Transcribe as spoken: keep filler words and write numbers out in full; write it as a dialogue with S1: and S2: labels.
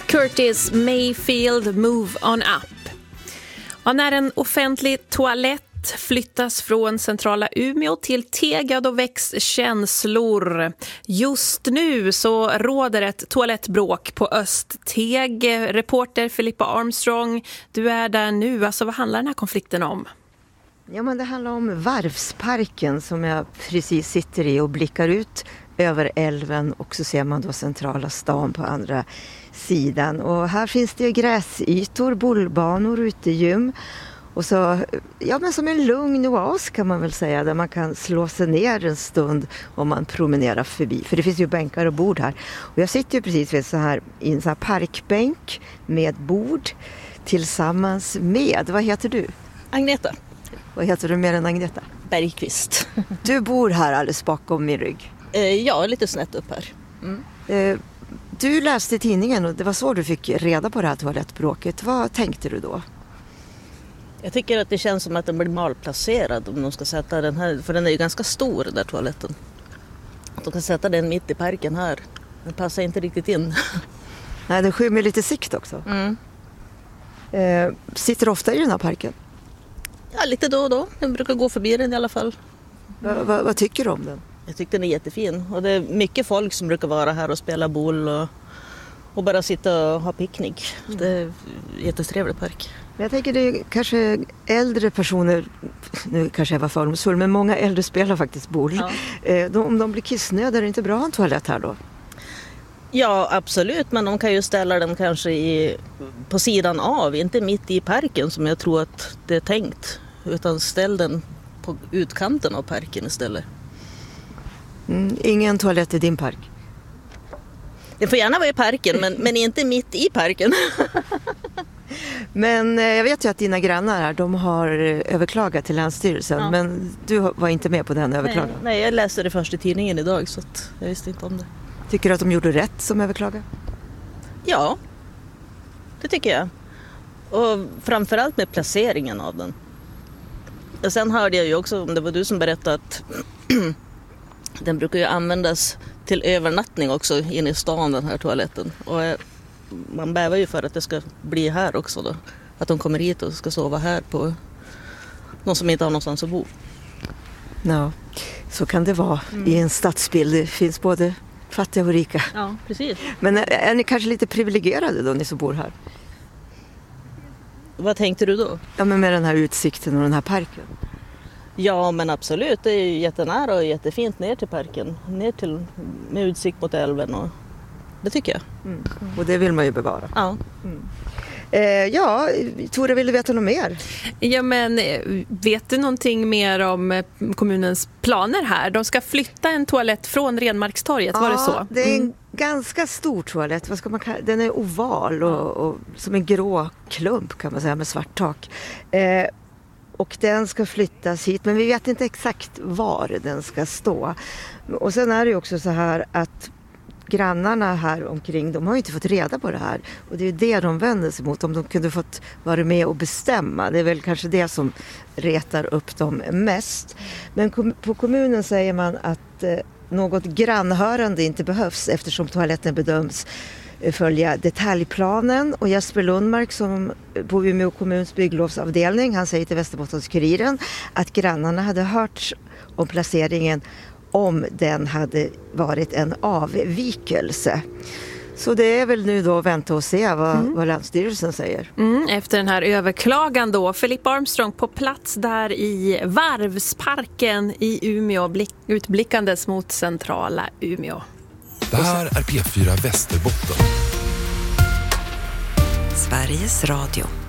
S1: Curtis Mayfield, Move On Up. Ja, när en offentlig toalett flyttas från centrala Umeå till Tega, då väcks känslor. Just nu så råder ett toalettbråk på Östteg. Reporter Filippa Armstrong, du är där nu. Alltså, vad handlar den här konflikten om?
S2: Ja, men det handlar om Varvsparken som jag precis sitter i och blickar ut över älven, och så ser man då centrala stan på andra sidan. Och här finns det gräsytor, bollbanor, utegym. Och så, ja, men som en lugn oas kan man väl säga, där man kan slå sig ner en stund om man promenerar förbi. För det finns ju bänkar och bord här. Och jag sitter ju precis vid så här, i en så här parkbänk med bord tillsammans med, vad heter du?
S3: Agneta.
S2: Vad heter du mer än Agneta?
S3: Bergqvist.
S2: Du bor här alldeles bakom min rygg.
S3: Eh, ja, lite snett upp här. Mm.
S2: Eh, du läste i tidningen och det var så du fick reda på det här toalettbråket. Vad tänkte du då?
S3: Jag tycker att det känns som att den blir malplacerad om de ska sätta den här, för den är ju ganska stor, den där toaletten. Att de kan sätta den mitt i parken här. Den passar inte riktigt in.
S2: Nej, den skymmer lite sikt också.
S3: Mm.
S2: Eh, sitter du ofta i den här parken?
S3: Ja, lite då och då. Jag brukar gå förbi den i alla fall.
S2: Va, va, vad tycker du om den?
S3: Jag tycker den är jättefin. Och det är mycket folk som brukar vara här och spela boll och, och bara sitta och ha picknick. Mm. Det är en jättetrevlig park.
S2: Jag tänker det är kanske äldre personer, nu kanske jag var fördomsfull, men många äldre spelar faktiskt boll. Ja. Eh, de, om de blir kissnödiga, är det inte bra att ha en toalett här då?
S3: Ja, absolut, men de kan ju ställa den kanske i, på sidan av, inte mitt i parken som jag tror att det är tänkt, utan ställ den på utkanten av parken istället.
S2: Mm, ingen toalett i din park?
S3: Det får gärna vara i parken, men, men inte mitt i parken.
S2: Men eh, jag vet ju att dina grannar här, de har överklagat till Länsstyrelsen, ja. Men du var inte med på den överklagan?
S3: Nej, nej, jag läste det först i tidningen idag så att jag visste inte om det.
S2: Tycker du att de gjorde rätt som överklagade?
S3: Ja, det tycker jag. Och framförallt med placeringen av den. Och sen hörde jag ju också, om det var du som berättade, att den brukar ju användas till övernattning också in i stan, den här toaletten. Och man bävar ju för att det ska bli här också då. Att de kommer hit och ska sova här på någon som inte har någonstans att bo.
S2: Ja, så kan det vara mm. i en stadsbild. Det finns både fattiga och rika.
S3: Ja, precis.
S2: Men är, är ni kanske lite privilegierade då, ni som bor här?
S3: Vad tänkte du då?
S2: Ja, men med den här utsikten och den här parken.
S3: Ja, men absolut. Det är ju jättenära och jättefint ner till parken. Ner till, med utsikt mot älven. Och det tycker jag.
S2: Mm. Och det vill man ju bevara.
S3: Ja.
S2: Mm. Eh, ja, Tora, vill du veta något mer?
S1: Ja, men vet du någonting mer om kommunens planer här? De ska flytta en toalett från Renmarkstorget,
S2: ja,
S1: var det så?
S2: Det är en
S1: mm.
S2: ganska stor toalett. Vad ska man kalla? Den är oval och, och som en grå klump kan man säga, med svart tak. Eh, och den ska flyttas hit, men vi vet inte exakt var den ska stå. Och sen är det ju också så här att grannarna här omkring, de har ju inte fått reda på det här. Och det är det de vänder sig mot, om de kunde fått vara med och bestämma. Det är väl kanske det som retar upp dem mest. Men kom, på kommunen säger man att eh, något grannhörande inte behövs eftersom toaletten bedöms eh, följa detaljplanen. Och Jesper Lundmark som på Umeå kommuns bygglovsavdelning, han säger till Västerbottens-Kuriren att grannarna hade hört om placeringen om den hade varit en avvikelse. Så det är väl nu då att vänta och se vad, mm. vad Länsstyrelsen säger.
S1: Mm, efter den här överklagan då, Filippa Armstrong på plats där i Varvsparken i Umeå, blick, utblickandes mot centrala Umeå.
S4: Det här är P fyra Västerbotten.
S5: Sveriges Radio.